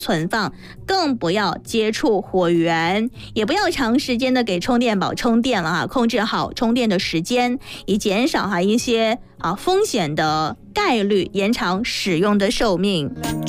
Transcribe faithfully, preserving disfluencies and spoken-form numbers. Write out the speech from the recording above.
存放，更不要接触火源，也不要长时间的给充电宝充电了啊，控制好充电的时间，以减少哈一些啊风险的概率，延长使用的寿命。